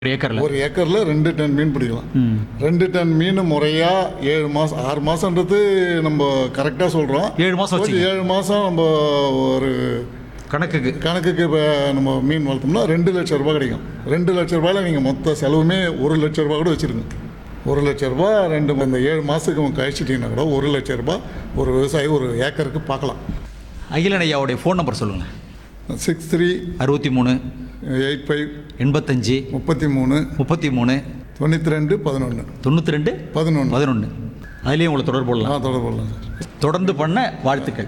ஏக்கர்ல ஒரு ஏக்கரில் 2 டன் மீன் பிடிக்கலாம். 2 டன் மீன் முறையாக 7 மாதம் 6 மாதன்றது நம்ம கரெக்டாக சொல்கிறோம். 7 மாசம் வச்சுக்கங்க. 7 மாதம் நம்ம ஒரு கணக்குக்கு இப்போ நம்ம மீன் வளர்த்தோம்னா 2 லட்ச ரூபா கிடைக்கும். 2 லட்ச ரூபாயில் நீங்கள் மொத்த செலவுமே 1 லட்ச ரூபா கூட வச்சுருங்க. 1 லட்ச ரூபா இந்த 7 மாதத்துக்கு கழிச்சிட்டிங்கன்னா கூட 1 லட்ச ரூபா ஒரு விவசாயி ஒரு ஏக்கருக்கு பார்க்கலாம். அகிலன் ஐயாவுடைய ஃபோன் நம்பர் சொல்லுங்கள். 63 63 85 85 33 33 92 11 92 11 11 அதுலேயும் உங்களை தொடர்பு கொள்ளலாம். தொடர்பு கொள்ளலாம் சார். தொடர்ந்து பண்ண வாழ்த்துக்கள்.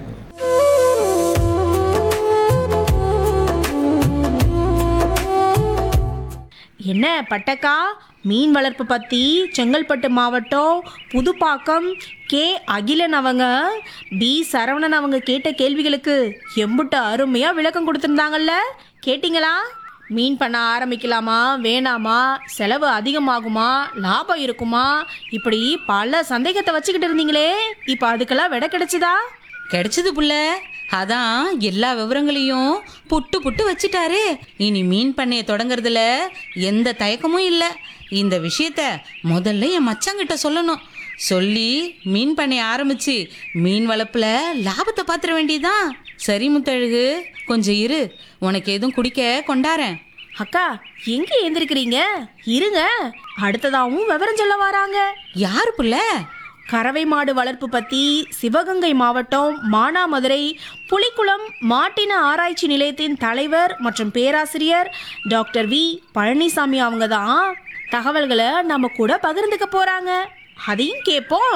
என்ன பட்டக்கா, மீன் வளர்ப்பு பற்றி செங்கல்பட்டு மாவட்டம் புதுப்பாக்கம் கே அகிலன் அவங்க பி சரவணன் அவங்க கேட்ட கேள்விகளுக்கு எம்புட்டு அருமையாக விளக்கம் கொடுத்துருந்தாங்கல்ல, கேட்டிங்களா? மீன் பண்ண ஆரம்பிக்கலாமா வேணாமா, செலவு அதிகமாகுமா லாபம் இருக்குமா, இப்படி பல சந்தேகத்தை வச்சுக்கிட்டு இருந்தீங்களே, இப்போ அதுக்கெல்லாம் விடை கிடைச்சதா? கிடைச்சது புள்ள. அதான் எல்லா விவரங்களையும் புட்டு புட்டு வச்சிட்டாரு. இனி மீன் பண்ணைய தொடங்குறதுல எந்த தயக்கமும் இல்லை. இந்த விஷயத்த முதல்ல என் மச்சாங்கிட்ட சொல்லணும். சொல்லி மீன் பண்ணைய ஆரம்பிச்சு மீன் வளர்ப்புல லாபத்தை பாத்திர வேண்டியதான். சரி முத்தழகு, கொஞ்சம் இரு, உனக்கு எதுவும் குடிக்க கொண்டாரேன். அக்கா, எங்க ஏந்திருக்கிறீங்க? இருங்க, அடுத்ததாவும் விவரம் சொல்ல வராங்க. யாரு புள்ள? கறவை மாடு வளர்ப்பு பற்றி சிவகங்கை மாவட்டம் மானாமதுரை புலிக்குளம் மாட்டின ஆராய்ச்சி நிலையத்தின் தலைவர் மற்றும் பேராசிரியர் டாக்டர் வி பழனிசாமி அவங்க தான் தகவல்களை நம்ம கூட பகிர்ந்துக்க போறாங்க. அதையும் கேட்போம்.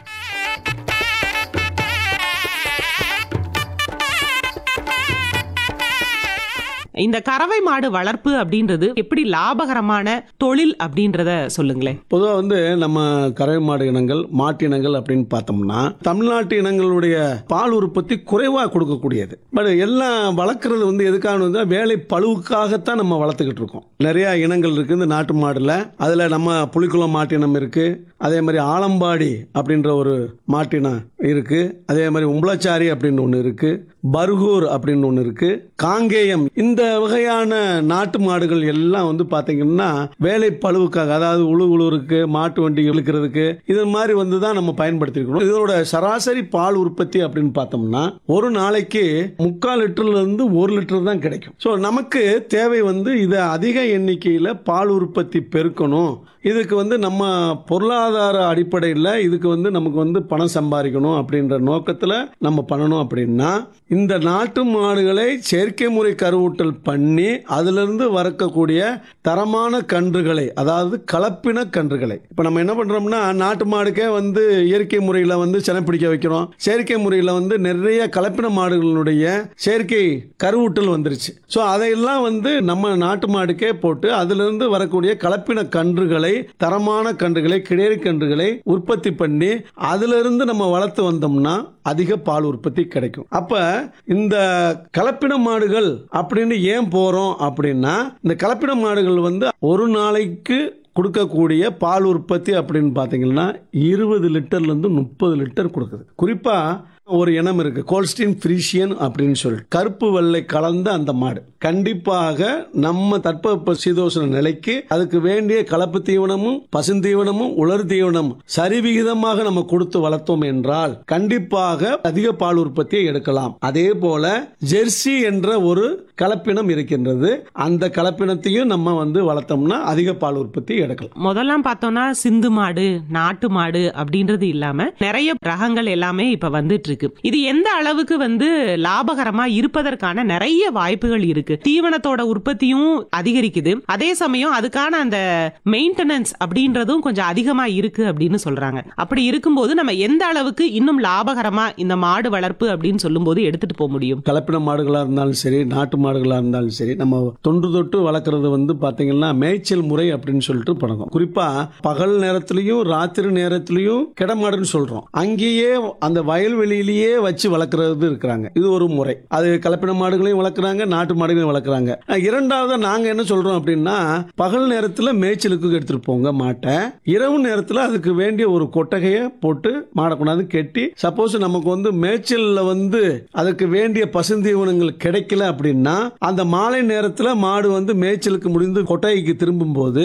இந்த கறவை மாடு வளர்ப்பு அப்படின்றது எப்படி லாபகரமான தொழில் அப்படின்றத சொல்லுங்களேன். பொதுவாக நம்ம கறவை மாடு இனங்கள் மாட்டு இனங்கள் அப்படின்னு பார்த்தோம்னா தமிழ்நாட்டு இனங்களுடைய பால் உற்பத்தி குறைவாக கொடுக்கக்கூடியது. பட் எல்லாம் வளர்க்குறது எதுக்காக வேலை பழுவுக்காகத்தான் நம்ம வளர்த்துக்கிட்டு இருக்கோம். நிறைய இனங்கள் இருக்கு இந்த நாட்டு மாடுல. அதில் நம்ம புலிக்குளம் மாட்டினம் இருக்கு, அதே மாதிரி ஆலம்பாடி அப்படின்ற ஒரு மாட்டினம் இருக்கு, அதே மாதிரி உம்பளச்சாரி அப்படின்னு ஒன்று இருக்கு, பர்கூர் அப்படின்னு ஒன்று இருக்கு, காங்கேயம். இந்த வகையான நாட்டு மாடுகள் எல்லாம் பார்த்தீங்கன்னா வேலை பழுவுக்காக, அதாவது உழுவுக்கு மாட்டு வண்டி இழுக்கிறதுக்கு இது மாதிரி தான் நம்ம பயன்படுத்திருக்கணும். இதோட சராசரி பால் உற்பத்தி அப்படின்னு பார்த்தோம்னா ஒரு நாளைக்கு 3/4 லிட்டர்ல இருந்து 1 லிட்டர் தான் கிடைக்கும். ஸோ நமக்கு தேவை இதை அதிக எண்ணிக்கையில் பால் உற்பத்தி பெருக்கணும். இதுக்கு நம்ம பொருளாதார அடிப்படையில் இதுக்கு நமக்கு பணம் சம்பாதிக்கணும் அப்படின்ற நோக்கத்தில் நம்ம பண்ணணும். அப்படின்னா இந்த நாட்டு மாடுகளை செயற்கை முறை கருவூட்டல் பண்ணி அதிலிருந்து வரக்கூடிய தரமான கன்றுகளை, அதாவது கலப்பின கன்றுகளை, இப்போ நம்ம என்ன பண்றோம்னா நாட்டு மாடுக்கே இயற்கை முறையில் சினைப்பிடிக்க வைக்கிறோம். செயற்கை முறையில் நிறைய கலப்பின மாடுகளுடைய செயற்கை கருவூட்டல் வந்துருச்சு. ஸோ அதையெல்லாம் நம்ம நாட்டு மாடுக்கே போட்டு அதிலிருந்து வரக்கூடிய கலப்பின கன்றுகளை, தரமான கன்றுகளை, கிடேரி கன்றுகளை உற்பத்தி பண்ணி அதிலிருந்து நம்ம வளர்த்து வந்தோம்னா அதிக பால் உற்பத்தி கிடைக்கும். அப்ப இந்த கலப்பின மாடுகள் அப்படின்னு ஏன் போறோம் அப்படின்னா, இந்த கலப்பின மாடுகள் ஒரு நாளைக்கு கொடுக்கக்கூடிய பால் உற்பத்தி அப்படின்னு பாத்தீங்கன்னா 20 லிட்டர்ல இருந்து 30 லிட்டர் கொடுக்குது. குறிப்பா ஒரு இனம் இருக்கு, கோல்ஸ்டீன் ஃப்ரீசியன் அப்படின்னு சொல்லி, கருப்பு வெள்ளை கலந்த அந்த மாடு கண்டிப்பாக நம்ம தட்பவெப்ப சீதோஷ்ண நிலைக்கு அதுக்கு வேண்டிய கலப்பு தீவனமும் பசுந்தீவனமும் உலர் தீவனமும் சரிவிகிதமாக நம்ம கொடுத்து வளர்த்தோம் என்றால் கண்டிப்பாக அதிக பால் உற்பத்தியை எடுக்கலாம். அதே போல ஜெர்சி என்ற ஒரு கலப்பினம் இருக்கின்றது. அந்த கலப்பினத்தையும் நம்ம வளர்த்தோம்னா அதிக பால் உற்பத்தி எடுக்கலாம். முதல்லாம் பார்த்தோம்னா சிந்து மாடு, நாட்டு மாடு அப்படின்றது இல்லாம நிறைய ரகங்கள் எல்லாமே இப்ப வந்துட்டு இருக்கு. இது எந்த அளவுக்கு லாபகரமா இருப்பதற்கான நிறைய வாய்ப்புகள் இருக்கு. தீவனத்தோட உற்பத்தியும் அதிகரிக்குது, அதே சமயம் அதுக்கான அந்த மெயின்டெனன்ஸ் அப்படின்றதும் கொஞ்சம் அதிகமா இருக்கு அப்படின்னு சொல்றாங்க. அப்படி இருக்கும்போது நம்ம எந்த அளவுக்கு இன்னும் லாபகரமா இந்த மாடு வளர்ப்பு அப்படின்னு சொல்லும் போது எடுத்துட்டு போக முடியும்? கலப்பின மாடுகளா இருந்தாலும் சரி, நாட்டு மாடுகளா இருந்தாலும் சரி, நம்ம தொன்று தொட்டு வளர்க்கறது பாத்தீங்கன்னா மேய்ச்சல் முறை அப்படின்னு சொல்லிட்டு பழகும். குறிப்பா பகல் நேரத்திலையும் ராத்திரி நேரத்திலையும் கிடமாடுன்னு சொல்றோம். அங்கேயே அந்த வயல்வெளியிலேயே வச்சு வளர்க்கறது இருக்கிறாங்க. இது ஒரு முறை. அது கலப்பின மாடுகளையும் வளர்க்குறாங்க, நாட்டு மாடுகளையும் வளர்க்குறாங்க. இரண்டாவது நாங்க என்ன சொல்றோம் அப்படின்னா, பகல் நேரத்தில் மேய்ச்சலுக்கு எடுத்துட்டு போங்க மாட்டை, இரவு நேரத்தில் அதுக்கு வேண்டிய ஒரு கொட்டகையை போட்டு மாடை கொண்டாந்து கெட்டி, சப்போஸ் நமக்கு மேய்ச்சல்ல அதுக்கு வேண்டிய பசுந்தீவனங்கள் கிடைக்கல அப்படின்னா அந்த மாலை நேரத்தில் மாடு மேய்ச்சலுக்கு முடிந்து கொட்டகைக்கு திரும்பும் போது